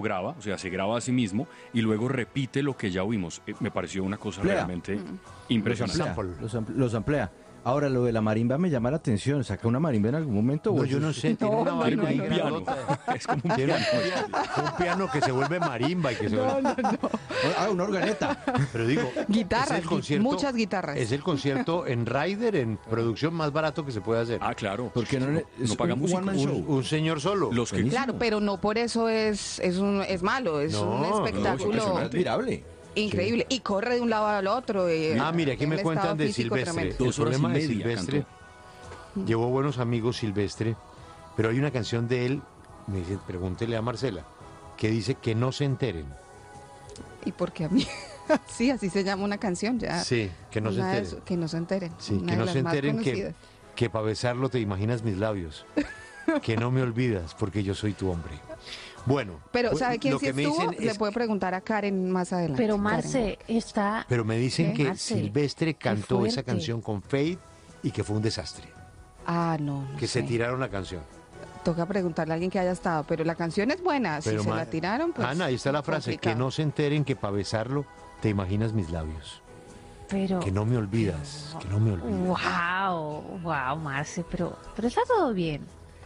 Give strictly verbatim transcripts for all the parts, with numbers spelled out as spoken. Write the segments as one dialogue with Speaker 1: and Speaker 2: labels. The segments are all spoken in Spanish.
Speaker 1: graba, o sea, se graba a sí mismo y luego repite lo que ya oímos. Eh, me pareció una cosa
Speaker 2: Amplía.
Speaker 1: realmente
Speaker 2: Los
Speaker 1: impresionante.
Speaker 2: amplía, los, ampl- los amplía. Ahora, lo de la marimba me llama la atención. ¿Saca una marimba en algún momento?
Speaker 3: No,
Speaker 2: o
Speaker 3: yo
Speaker 2: eso
Speaker 3: no
Speaker 2: es-
Speaker 3: sé, tiene
Speaker 4: No,
Speaker 3: una
Speaker 4: no,
Speaker 3: vaina
Speaker 4: no,
Speaker 3: ahí
Speaker 4: no, no.
Speaker 3: grandota.
Speaker 1: Es como un
Speaker 3: Tiene
Speaker 1: piano.
Speaker 3: un, un piano que se vuelve marimba y que se vuelve...
Speaker 2: Ah, una organeta.
Speaker 3: Pero digo,
Speaker 4: Guitarras,
Speaker 3: es el concierto-
Speaker 4: muchas guitarras.
Speaker 3: Es el concierto en Rider, en producción más barato que se puede hacer.
Speaker 1: Ah, claro.
Speaker 2: Porque no,
Speaker 1: no,
Speaker 2: es
Speaker 1: no paga
Speaker 2: un
Speaker 1: músico.
Speaker 2: one-man show.
Speaker 3: Un, un señor solo.
Speaker 1: Los que
Speaker 2: Buenísimo.
Speaker 4: Claro, pero no por eso es es un es malo, es
Speaker 3: No,
Speaker 4: un
Speaker 3: no,
Speaker 2: Es
Speaker 4: espectáculo
Speaker 1: impresionante.
Speaker 2: admirable.
Speaker 4: increíble y corre de un lado al otro. eh,
Speaker 3: Ah, mire, aquí
Speaker 4: un
Speaker 3: me
Speaker 4: estado
Speaker 3: cuentan de
Speaker 4: físico
Speaker 3: Silvestre.
Speaker 4: tremendo.
Speaker 3: El
Speaker 1: Dos horas y
Speaker 3: problema de
Speaker 1: media
Speaker 3: Silvestre, llevó buenos amigos Silvestre, pero hay una canción de él, me dice, pregúntele a Marcela, que dice que no se enteren.
Speaker 4: ¿Y por qué a mí? Sí, así se llama una canción ya.
Speaker 3: Sí, que no se
Speaker 4: Una de
Speaker 3: enteren.
Speaker 4: su- que no se enteren.
Speaker 3: Sí,
Speaker 4: una
Speaker 3: que
Speaker 4: de
Speaker 3: no
Speaker 4: las
Speaker 3: se
Speaker 4: más
Speaker 3: enteren que,
Speaker 4: conocidas.
Speaker 3: que para besarlo te imaginas mis labios. Que no me olvidas porque yo soy tu hombre. Bueno,
Speaker 4: Pero,
Speaker 3: pues,
Speaker 4: ¿sabe quién
Speaker 3: lo
Speaker 4: sí
Speaker 3: que me
Speaker 4: estuvo?
Speaker 3: dicen
Speaker 4: Le
Speaker 3: es-
Speaker 4: puede preguntar a Karen más adelante.
Speaker 5: Pero
Speaker 4: Karen.
Speaker 5: Marce está...
Speaker 3: pero me dicen
Speaker 4: ¿Qué?
Speaker 3: que
Speaker 5: Marce,
Speaker 3: Silvestre cantó esa
Speaker 5: fuerte.
Speaker 3: canción con Faith y que fue un desastre.
Speaker 4: Ah, no, no
Speaker 3: Que se
Speaker 4: sé.
Speaker 3: tiraron la canción.
Speaker 4: Toca preguntarle a alguien que haya estado, pero la canción es buena. Si
Speaker 3: Pero
Speaker 4: se
Speaker 3: ma-
Speaker 4: la tiraron, pues.
Speaker 3: Ana, ahí está la frase, que
Speaker 4: complicado.
Speaker 3: no se enteren que para besarlo te imaginas mis labios.
Speaker 5: Pero...
Speaker 3: Que no me olvidas, que no me olvidas.
Speaker 5: Wow, wow, Marce, pero, pero está todo bien.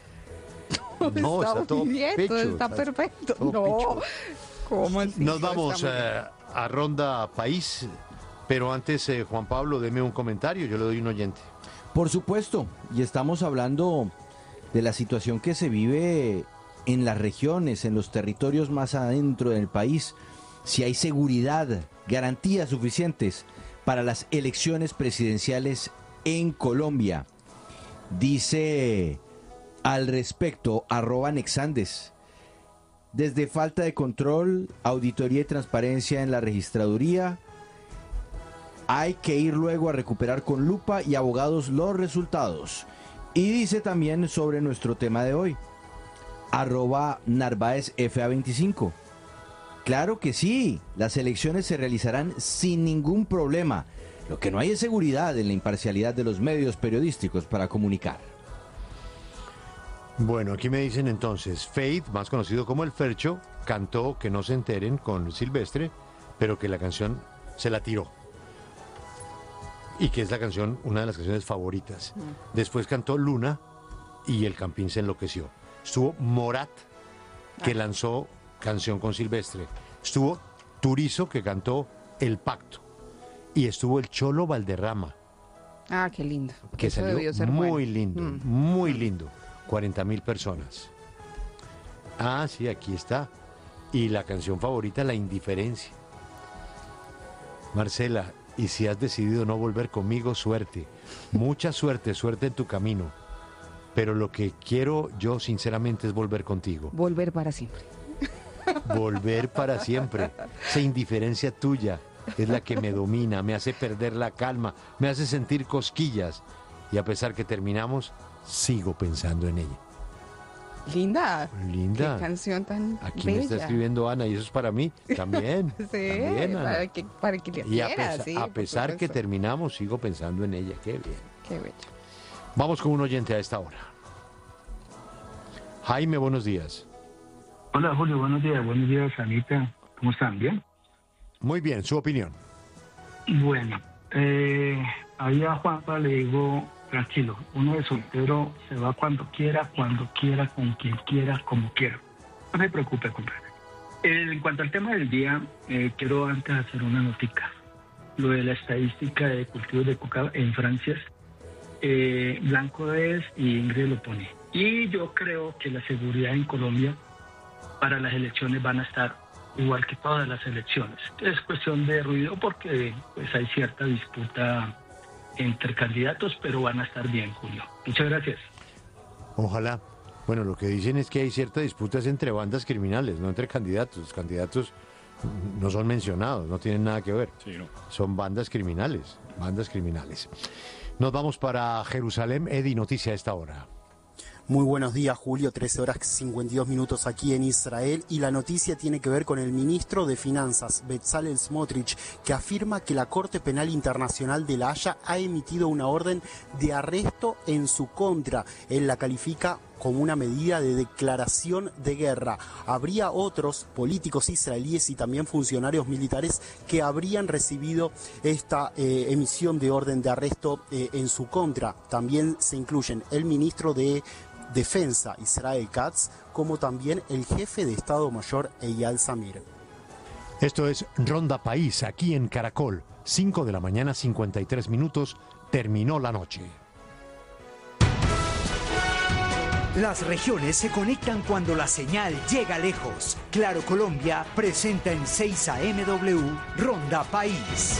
Speaker 3: No, está
Speaker 4: muy
Speaker 3: todo
Speaker 4: bien,
Speaker 3: pecho,
Speaker 4: todo está,
Speaker 3: está
Speaker 4: perfecto.
Speaker 3: todo
Speaker 4: No,
Speaker 3: picho.
Speaker 4: ¿cómo así?
Speaker 3: Nos
Speaker 4: Todo
Speaker 3: vamos
Speaker 4: está muy bien.
Speaker 3: eh, a Ronda País, pero antes, eh, Juan Pablo, deme un comentario, yo le doy un oyente.
Speaker 2: Por supuesto, y estamos hablando de la situación que se vive en las regiones, en los territorios más adentro del país, si hay seguridad, garantías suficientes para las elecciones presidenciales en Colombia. Dice al respecto, arroba Nexandes, desde falta de control, auditoría y transparencia en la registraduría, hay que ir luego a recuperar con lupa y abogados los resultados. Y dice también sobre nuestro tema de hoy, arroba Narváez F A veinticinco. Claro que sí, las elecciones se realizarán sin ningún problema. Lo que no hay es seguridad en la imparcialidad de los medios periodísticos para comunicar.
Speaker 3: Bueno, aquí me dicen entonces, Faith, más conocido como el Fercho, cantó Que no se enteren con Silvestre, pero que la canción se la tiró. Y que es la canción, una de las canciones favoritas. Después cantó Luna y el Campín se enloqueció. Estuvo Morat, que lanzó canción con Silvestre. Estuvo Turizo, que cantó El Pacto. Y estuvo el Cholo Valderrama,
Speaker 4: Ah, qué lindo.
Speaker 3: que
Speaker 4: Eso
Speaker 3: salió
Speaker 4: debió ser
Speaker 3: muy
Speaker 4: bueno.
Speaker 3: lindo,
Speaker 4: Mm.
Speaker 3: muy lindo. cuarenta mil personas. Ah, sí, aquí está. Y la canción favorita, La Indiferencia. Marcela, y si has decidido no volver conmigo, suerte. Mucha suerte, suerte en tu camino. Pero lo que quiero yo, sinceramente, es volver contigo.
Speaker 4: Volver para siempre.
Speaker 3: Volver para siempre. Esa indiferencia tuya es la que me domina, me hace perder la calma, me hace sentir cosquillas. Y a pesar que terminamos, sigo pensando en ella.
Speaker 4: Linda.
Speaker 3: Linda.
Speaker 4: Qué canción tan
Speaker 3: Aquí
Speaker 4: bella.
Speaker 3: me está escribiendo Ana y eso es para mí también.
Speaker 4: Sí,
Speaker 3: también, Ana.
Speaker 4: para que, para que le
Speaker 3: Y a,
Speaker 4: quiera,
Speaker 3: pesa-
Speaker 4: sí,
Speaker 3: a
Speaker 4: por
Speaker 3: pesar que
Speaker 4: supuesto.
Speaker 3: terminamos, sigo pensando en ella. Qué bien.
Speaker 4: Qué bello.
Speaker 3: Vamos con un oyente a esta hora. Jaime, buenos días.
Speaker 6: Hola Julio, buenos días, buenos días Anita, ¿cómo están? ¿Bien?
Speaker 3: Muy bien, su opinión.
Speaker 6: Bueno, eh, ahí a Juanpa le digo, tranquilo, uno de soltero se va cuando quiera, cuando quiera, con quien quiera, como quiera. No se preocupe, compadre. Eh, en cuanto al tema del día, eh, quiero antes hacer una notica. Lo de la estadística de cultivos de coca en Francia, eh, Blanco es y Ingrid lo pone. Y yo creo que la seguridad en Colombia para las elecciones van a estar igual que todas las elecciones. Es cuestión de ruido porque pues hay cierta disputa entre candidatos, pero van a estar bien, Julio. Muchas gracias.
Speaker 3: Ojalá. Bueno, lo que dicen es que hay ciertas disputas entre bandas criminales, no entre candidatos. Los candidatos no son mencionados, no tienen nada que ver.
Speaker 1: Sí, no.
Speaker 3: Son bandas criminales, bandas criminales. Nos vamos para Jerusalén. Edi, noticia a esta hora.
Speaker 7: Muy buenos días, Julio, trece horas cincuenta y dos minutos aquí en Israel, y la noticia tiene que ver con el ministro de Finanzas, Bezalel Smotrich, que afirma que la Corte Penal Internacional de La Haya ha emitido una orden de arresto en su contra. Él la califica como una medida de declaración de guerra. Habría otros políticos israelíes y también funcionarios militares que habrían recibido esta eh, emisión de orden de arresto eh, en su contra. También se incluyen el ministro de Defensa, Israel Katz, como también el jefe de Estado Mayor, Eyal Zamir.
Speaker 3: Esto es Ronda País, aquí en Caracol. cinco de la mañana, cincuenta y tres minutos. Terminó la noche.
Speaker 8: Las regiones se conectan cuando la señal llega lejos. Claro Colombia presenta en seis A M W Ronda País.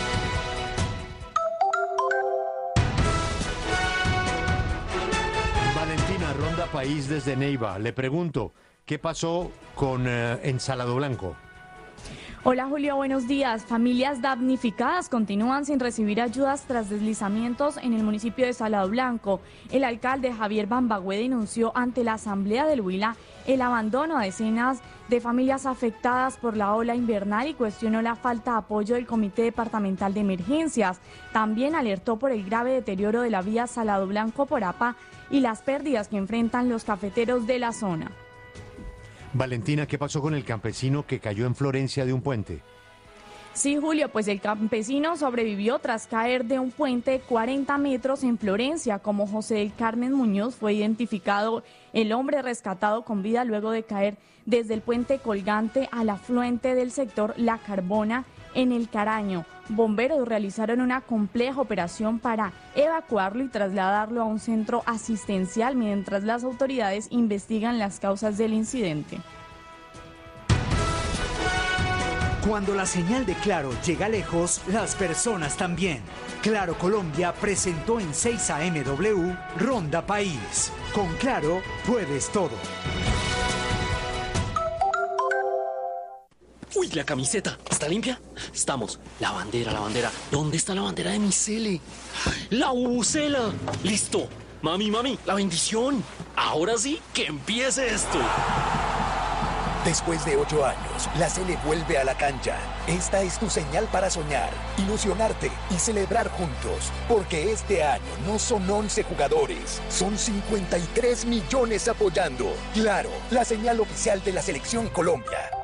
Speaker 3: Valentina, Ronda País desde Neiva. Le pregunto, ¿qué pasó con eh, en Salado Blanco?
Speaker 9: Hola Julio, buenos días. Familias damnificadas continúan sin recibir ayudas tras deslizamientos en el municipio de Salado Blanco. El alcalde Javier Bambagüe denunció ante la Asamblea del Huila el abandono a decenas de familias afectadas por la ola invernal y cuestionó la falta de apoyo del Comité Departamental de Emergencias. También alertó por el grave deterioro de la vía Salado Blanco-Porapa y las pérdidas que enfrentan los cafeteros de la zona.
Speaker 3: Valentina, ¿qué pasó con el campesino que cayó en Florencia de un puente?
Speaker 9: Sí, Julio, pues el campesino sobrevivió tras caer de un puente de cuarenta metros en Florencia. Como José del Carmen Muñoz fue identificado el hombre rescatado con vida luego de caer desde el puente colgante al afluente del sector La Carbona en el Caraño. Bomberos realizaron una compleja operación para evacuarlo y trasladarlo a un centro asistencial mientras las autoridades investigan las causas del incidente.
Speaker 8: Cuando la señal de Claro llega lejos, las personas también. Claro Colombia presentó en seis A M W Ronda País. Con Claro puedes todo.
Speaker 10: Uy, la camiseta, ¿está limpia? Estamos. La bandera, la bandera. ¿Dónde está la bandera de mi cele? ¡La bubucela! ¡Listo! Mami, mami, la bendición. Ahora sí, que empiece esto.
Speaker 11: Después de ocho años, la Sele vuelve a la cancha. Esta es tu señal para soñar, ilusionarte y celebrar juntos. Porque este año no son once jugadores, son cincuenta y tres millones apoyando. Claro, la señal oficial de la Selección Colombia.